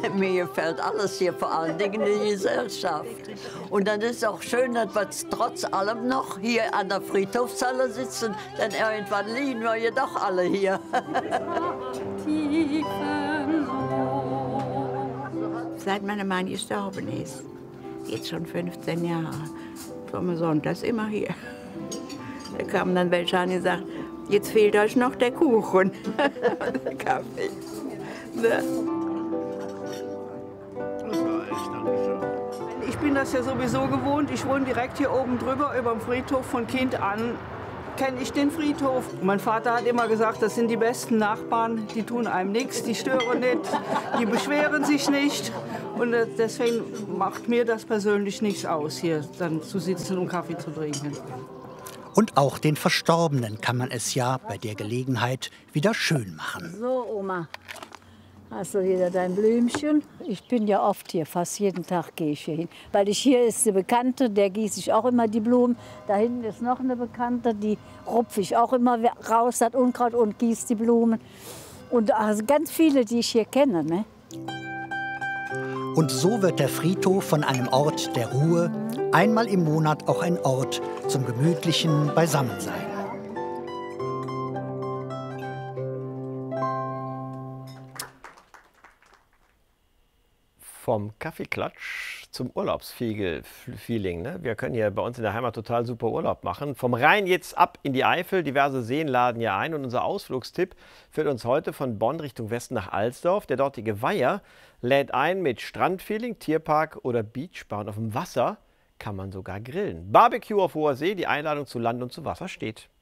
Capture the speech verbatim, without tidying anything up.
Mir gefällt alles hier, vor allen Dingen die Gesellschaft. Und dann ist es auch schön, dass wir trotz allem noch hier an der Friedhofshalle sitzen, denn irgendwann liegen wir ja doch alle hier. Seit mein Mann gestorben ist, jetzt schon fünfzehn Jahre, kommen sonntags immer hier. Da kamen dann welche an und gesagt, jetzt fehlt euch noch der Kuchen, der Kaffee. Ne? Ich bin das ja sowieso gewohnt. Ich wohne direkt hier oben drüber über dem Friedhof. Von Kind an kenne ich den Friedhof. Mein Vater hat immer gesagt, das sind die besten Nachbarn. Die tun einem nichts, die stören nicht, die beschweren sich nicht. Und deswegen macht mir das persönlich nichts aus, hier dann zu sitzen und Kaffee zu trinken. Und auch den Verstorbenen kann man es ja bei der Gelegenheit wieder schön machen. So, Oma, hast du wieder dein Blümchen? Ich bin ja oft hier, fast jeden Tag gehe ich hier hin. Weil ich hier ist die Bekannte, der gieße ich auch immer die Blumen. Da hinten ist noch eine Bekannte, die rupfe ich auch immer raus, das Unkraut und gieße die Blumen. Und also ganz viele, die ich hier kenne. Ne? Und so wird der Friedhof von einem Ort der Ruhe einmal im Monat auch ein Ort zum gemütlichen Beisammensein. Vom Kaffeeklatsch zum Urlaubsfeeling. Ne? Wir können hier bei uns in der Heimat total super Urlaub machen. Vom Rhein jetzt ab in die Eifel. Diverse Seen laden hier ein. Und unser Ausflugstipp führt uns heute von Bonn Richtung Westen nach Alsdorf. Der dortige Weiher lädt ein mit Strandfeeling, Tierpark oder Beachbar. Und auf dem Wasser kann man sogar grillen. Barbecue auf hoher See. Die Einladung zu Land und zu Wasser steht.